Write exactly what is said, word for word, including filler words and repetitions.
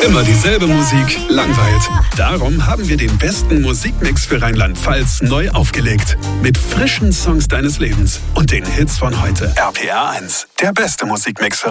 Immer dieselbe Musik langweilt. Darum haben wir den besten Musikmix für Rheinland-Pfalz neu aufgelegt. Mit frischen Songs deines Lebens und den Hits von heute. R P R eins, der beste Musikmix für